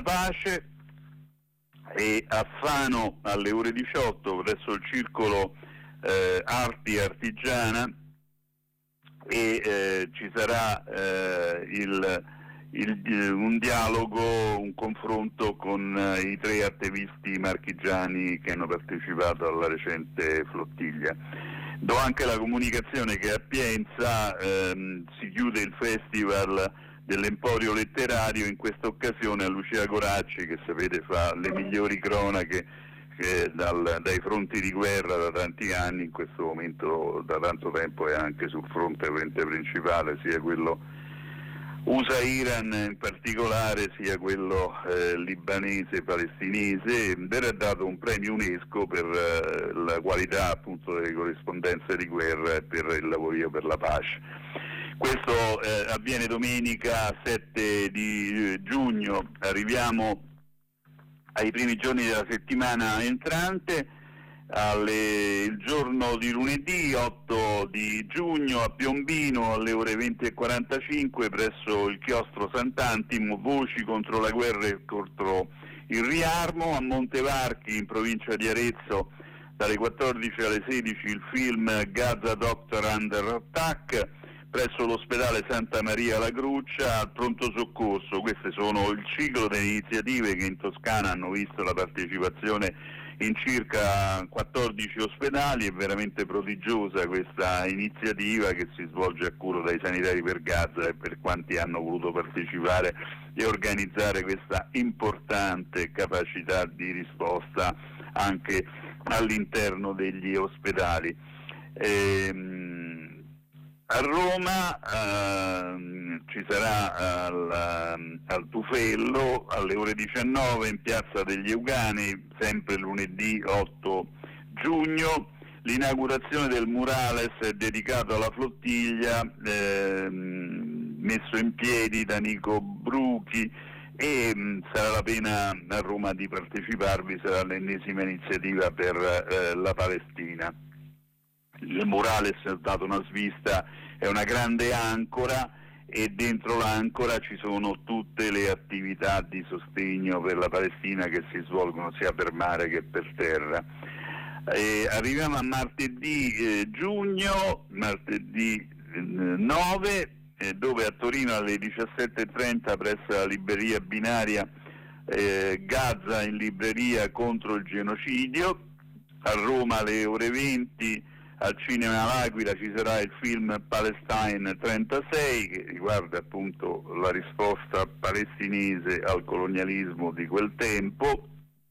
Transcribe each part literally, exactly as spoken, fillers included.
pace, e a Fano alle ore diciotto presso il circolo eh, Arti Artigiana, e eh, ci sarà eh, il, il, un dialogo, un confronto con eh, i tre attivisti marchigiani che hanno partecipato alla recente flottiglia. Do anche la comunicazione che a Pienza ehm, si chiude il festival dell'Emporio Letterario, in questa occasione a Lucia Goracci, che sapete fa le migliori cronache eh, dal, dai fronti di guerra da tanti anni, in questo momento da tanto tempo è anche sul fronte principale, sia quello U S A-Iran in particolare, sia quello eh, libanese, palestinese. Verrà dato un premio UNESCO per eh, la qualità appunto delle corrispondenze di guerra e per il lavorio per la pace. Questo eh, avviene domenica sette di giugno. Arriviamo ai primi giorni della settimana entrante, alle, il giorno di lunedì otto di giugno a Piombino alle ore venti e quarantacinque presso il chiostro Sant'Antimo, voci contro la guerra e contro il riarmo. A Montevarchi in provincia di Arezzo dalle quattordici alle sedici il film Gaza Doctor Under Attack. Presso l'ospedale Santa Maria la Gruccia al pronto soccorso. Queste sono il ciclo delle iniziative che in Toscana hanno visto la partecipazione in circa quattordici ospedali. È veramente prodigiosa questa iniziativa che si svolge a cura dai Sanitari per Gaza e per quanti hanno voluto partecipare e organizzare questa importante capacità di risposta anche all'interno degli ospedali. Ehm, A Roma eh, ci sarà al, al Tufello alle ore diciannove in piazza degli Euganei, sempre lunedì otto giugno, l'inaugurazione del murales dedicato alla flottiglia eh, messo in piedi da Nico Bruchi, e mh, sarà la pena a Roma di parteciparvi, sarà l'ennesima iniziativa per eh, la Palestina. Il murales ha dato una svista, è una grande ancora e dentro l'ancora ci sono tutte le attività di sostegno per la Palestina che si svolgono sia per mare che per terra. E arriviamo a martedì eh, giugno, martedì eh, nove, eh, dove a Torino alle diciassette e trenta presso la libreria binaria eh, Gaza in libreria contro il genocidio. A Roma alle ore venti al Cinema L'Aquila ci sarà il film Palestine trentasei, che riguarda appunto la risposta palestinese al colonialismo di quel tempo.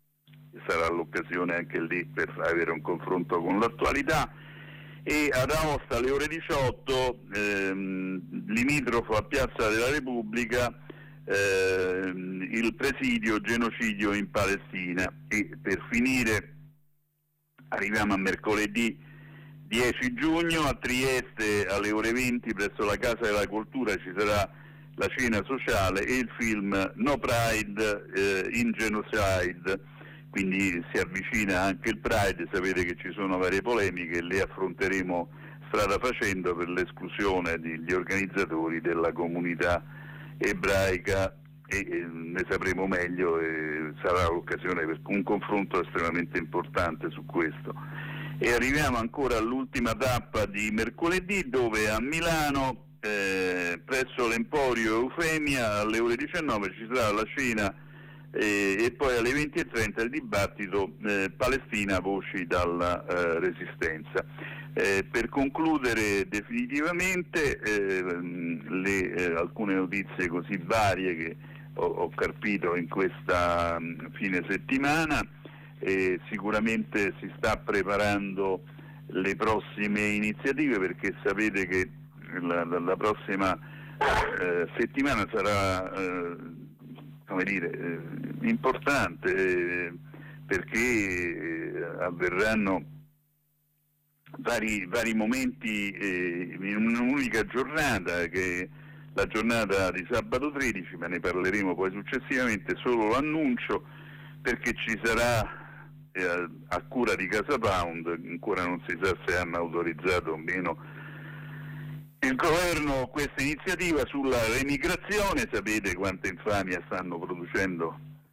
Sarà l'occasione anche lì per avere un confronto con l'attualità. E ad Aosta alle ore diciotto, ehm, limitrofo a Piazza della Repubblica, ehm, il presidio genocidio in Palestina. E per finire arriviamo a mercoledì dieci giugno, a Trieste alle ore venti presso la Casa della Cultura ci sarà la cena sociale e il film No Pride eh, in Genocide, quindi si avvicina anche il Pride. Sapete che ci sono varie polemiche, le affronteremo strada facendo per l'esclusione degli organizzatori della comunità ebraica e eh, ne sapremo meglio e sarà l'occasione per un confronto estremamente importante su questo. E arriviamo ancora all'ultima tappa di mercoledì, dove a Milano eh, presso l'Emporio Eufemia alle ore diciannove ci sarà la cena eh, e poi alle venti e trenta il dibattito eh, Palestina, voci dalla eh, resistenza. Eh, per concludere definitivamente eh, le, eh, alcune notizie così varie che ho, ho carpito in questa mh, fine settimana. E sicuramente si sta preparando le prossime iniziative, perché sapete che la, la, la prossima eh, settimana sarà eh, come dire, eh, importante eh, perché eh, avverranno vari, vari momenti eh, in un'unica giornata, che è la giornata di sabato tredici, ma ne parleremo poi successivamente. Solo l'annuncio, perché ci sarà a cura di Casa Pound, ancora non si sa se hanno autorizzato o meno il governo questa iniziativa sulla remigrazione. Sapete quanta infamia stanno producendo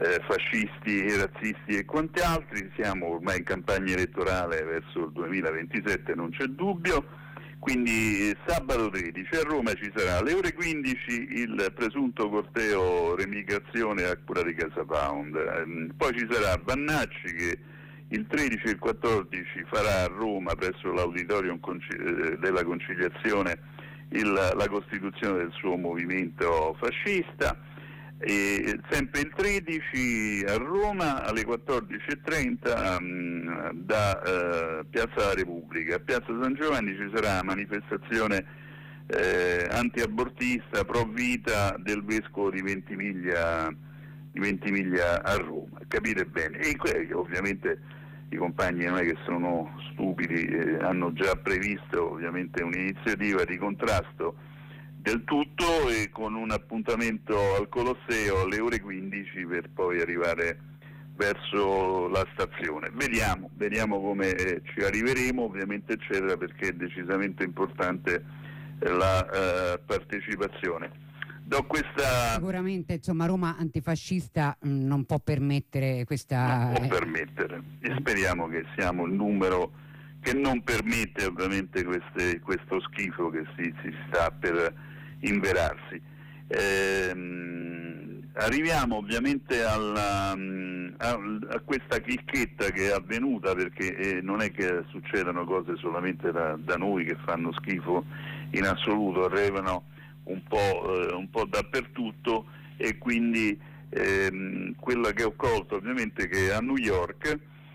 eh, fascisti e razzisti e quanti altri. Siamo ormai in campagna elettorale verso il duemilaventisette, non c'è dubbio. Quindi sabato tredici a Roma ci sarà alle ore quindici il presunto corteo remigrazione a cura di Casa Pound, ehm, poi ci sarà Vannacci che il tredici e il quattordici farà a Roma presso l'Auditorium Conci- della Conciliazione il, la costituzione del suo movimento fascista. E sempre il tredici a Roma alle quattordici e trenta um, da uh, Piazza della Repubblica. A Piazza San Giovanni ci sarà una manifestazione eh, anti-abortista pro vita del vescovo di Ventimiglia, di Ventimiglia a Roma, capite bene. E que- ovviamente i compagni non è che sono stupidi, eh, hanno già previsto ovviamente un'iniziativa di contrasto del tutto, e con un appuntamento al Colosseo alle ore quindici per poi arrivare verso la stazione. Vediamo, vediamo come eh, ci arriveremo, ovviamente eccetera, perché è decisamente importante eh, la eh, partecipazione. Do questa... Sicuramente insomma Roma antifascista mh, non può permettere questa... Non può permettere, e speriamo che siamo il numero che non permette ovviamente queste, questo schifo che si, si sta per inverarsi. Ehm, arriviamo ovviamente alla, a, a questa chicchetta che è avvenuta, perché eh, non è che succedano cose solamente da, da noi che fanno schifo in assoluto, arrivano un po', eh, un po' dappertutto, e quindi ehm, quella che ho colto ovviamente che a New York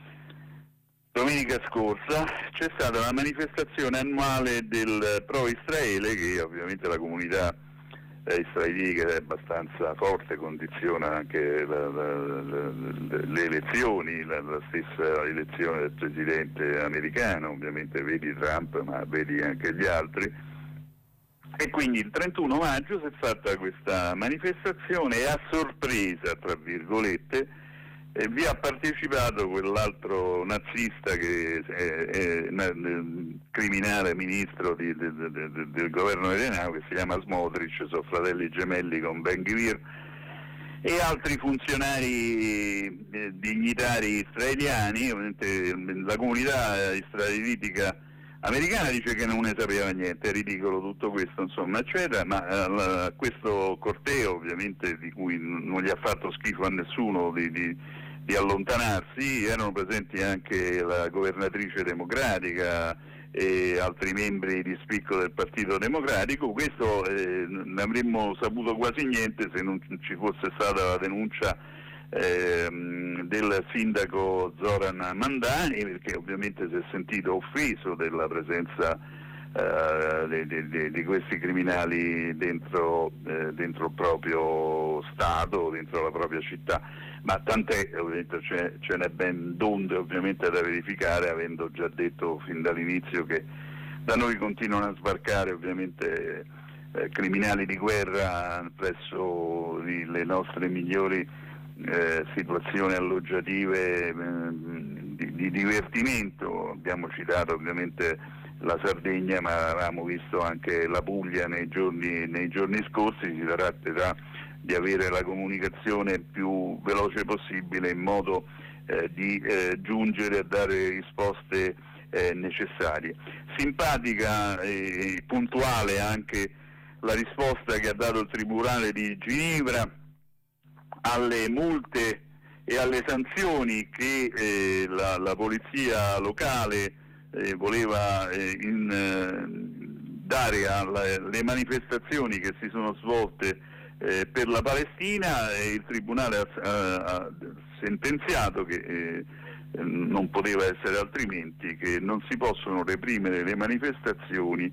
domenica scorsa c'è stata la manifestazione annuale del Pro Israele, che ovviamente la comunità eh, israelitica è abbastanza forte, condiziona anche la, la, la, le elezioni, la, la stessa elezione del presidente americano, ovviamente vedi Trump ma vedi anche gli altri. E quindi il trentuno maggio si è fatta questa manifestazione, e a sorpresa, tra virgolette, e vi ha partecipato quell'altro nazista che è, è, è criminale ministro di, de, de, de, del governo Netanyahu, che si chiama Smotrich, sono fratelli gemelli con Ben Gvir, e altri funzionari eh, dignitari israeliani. Ovviamente la comunità israelitica americana dice che non ne sapeva niente, è ridicolo tutto questo, insomma, eccetera, ma uh, questo corteo ovviamente, di cui non gli ha fatto schifo a nessuno di, di, di allontanarsi, erano presenti anche la governatrice democratica e altri membri di spicco del Partito Democratico. Questo eh, non avremmo saputo quasi niente se non ci fosse stata la denuncia Eh, del sindaco Zoran Mandani, perché ovviamente si è sentito offeso della presenza eh, di, di, di questi criminali dentro, eh, dentro il proprio Stato, dentro la propria città. Ma tant'è, ovviamente ce, ce n'è ben donde ovviamente da verificare, avendo già detto fin dall'inizio che da noi continuano a sbarcare ovviamente eh, criminali di guerra presso le nostre migliori Eh, situazioni alloggiative, eh, di, di divertimento. Abbiamo citato ovviamente la Sardegna, ma avevamo visto anche la Puglia nei giorni, nei giorni scorsi. Si tratterà di avere la comunicazione più veloce possibile, in modo eh, di eh, giungere a dare risposte eh, necessarie. Simpatica e puntuale anche la risposta che ha dato il Tribunale di Ginevra alle multe e alle sanzioni che eh, la, la polizia locale eh, voleva eh, in, eh, dare alle manifestazioni che si sono svolte eh, per la Palestina. E il Tribunale ha, ha, ha sentenziato che eh, non poteva essere altrimenti, che non si possono reprimere le manifestazioni,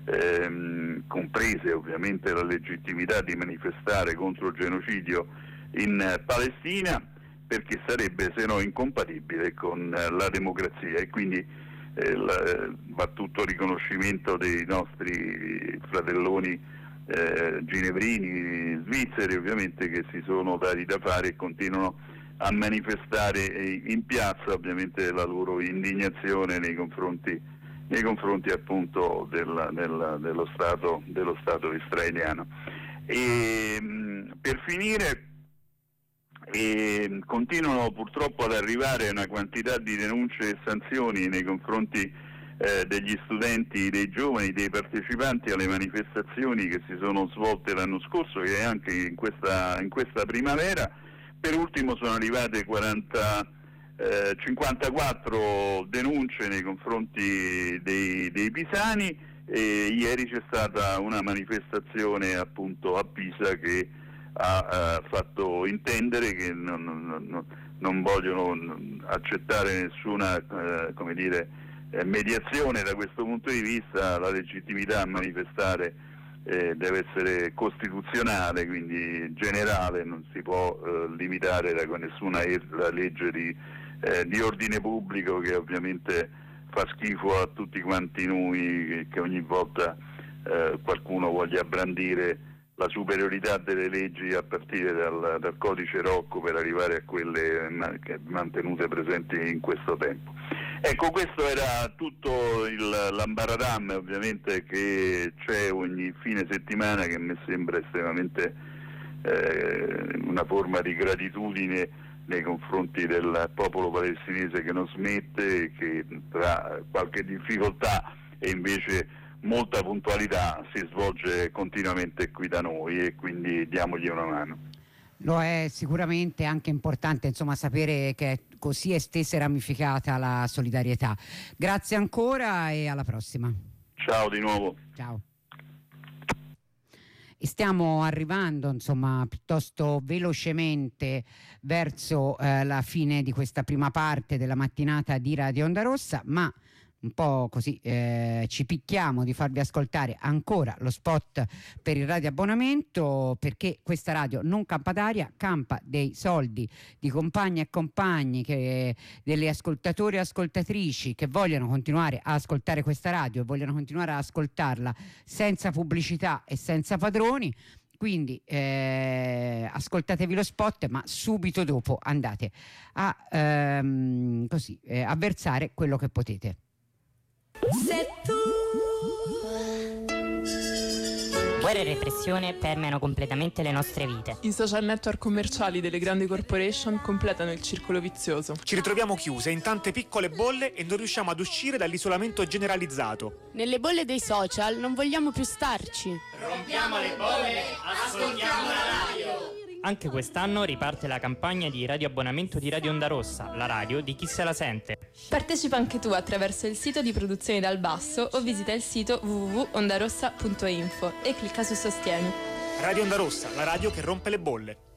ehm, comprese ovviamente la legittimità di manifestare contro il genocidio in Palestina, perché sarebbe se no incompatibile con la democrazia. E quindi eh, la, va tutto riconoscimento dei nostri fratelloni eh, ginevrini, svizzeri ovviamente, che si sono dati da fare e continuano a manifestare in piazza ovviamente la loro indignazione nei confronti, nei confronti appunto della, della, dello, Stato, dello Stato israeliano. E, mh, per finire, e continuano purtroppo ad arrivare una quantità di denunce e sanzioni nei confronti eh, degli studenti, dei giovani, dei partecipanti alle manifestazioni che si sono svolte l'anno scorso e anche in questa, in questa primavera. Per ultimo sono arrivate quaranta, eh, cinquantaquattro denunce nei confronti dei, dei pisani, e ieri c'è stata una manifestazione appunto a Pisa che ha uh, fatto intendere che non, non, non vogliono accettare nessuna uh, come dire, eh, mediazione da questo punto di vista. La legittimità a manifestare eh, deve essere costituzionale, quindi generale, non si può uh, limitare da nessuna la legge di, eh, di ordine pubblico, che ovviamente fa schifo a tutti quanti noi, che, che ogni volta uh, qualcuno voglia brandire la superiorità delle leggi a partire dal, dal codice Rocco per arrivare a quelle mantenute presenti in questo tempo. Ecco, questo era tutto il, l'ambaradan ovviamente che c'è ogni fine settimana, che mi sembra estremamente eh, una forma di gratitudine nei confronti del popolo palestinese che non smette e che tra qualche difficoltà e invece molta puntualità si svolge continuamente qui da noi, e quindi diamogli una mano. Lo è sicuramente anche importante, insomma, sapere che è così estesa e ramificata la solidarietà. Grazie ancora e alla prossima. Ciao di nuovo. Ciao. E stiamo arrivando, insomma, piuttosto velocemente verso eh, la fine di questa prima parte della mattinata di Radio Onda Rossa, ma un po' così eh, ci picchiamo di farvi ascoltare ancora lo spot per il radioabbonamento, perché questa radio non campa d'aria, campa dei soldi di compagni e compagni, che, delle ascoltatori e ascoltatrici che vogliono continuare a ascoltare questa radio e vogliono continuare a ascoltarla senza pubblicità e senza padroni. Quindi eh, ascoltatevi lo spot, ma subito dopo andate a ehm, così, eh, a versare quello che potete. Se tu guerra e repressione permeano completamente le nostre vite. I social network commerciali delle grandi corporation completano il circolo vizioso. Ci ritroviamo chiuse in tante piccole bolle e non riusciamo ad uscire dall'isolamento generalizzato. Nelle bolle dei social non vogliamo più starci. Rompiamo le bolle, ascoltiamo la radio. Anche quest'anno riparte la campagna di radioabbonamento di Radio Onda Rossa, la radio di chi se la sente. Partecipa anche tu attraverso il sito di Produzioni dal Basso o visita il sito w w w punto ondarossa punto info e clicca su Sostieni. Radio Onda Rossa, la radio che rompe le bolle.